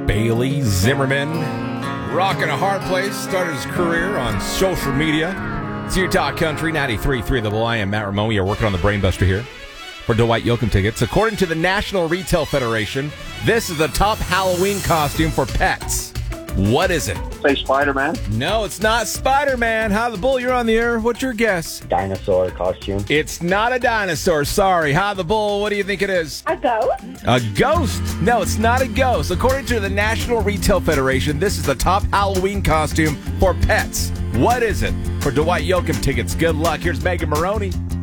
Bailey Zimmerman, rocking a hard place, started his career on social media. It's Utah Country, 93.3 The Bull. I am Matt Ramon. We are working on the Brainbuster here for Dwight Yoakam tickets. According to the National Retail Federation, this is the top Halloween costume for pets. What is it? Say Spider-Man. No, it's not Spider-Man. How the Bull, you're on the air. What's your guess? Dinosaur costume. It's not a dinosaur. Sorry. How the Bull, what do you think it is? A ghost? A ghost? No, it's not a ghost. According to the National Retail Federation, this is the top Halloween costume for pets. What is it? For Dwight Yoakam tickets, good luck. Here's Megan Maroney.